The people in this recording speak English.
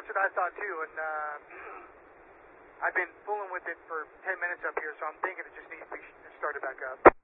what I thought too, and I've been fooling with it for 10 minutes up here, so I'm thinking it just needs to be started back up.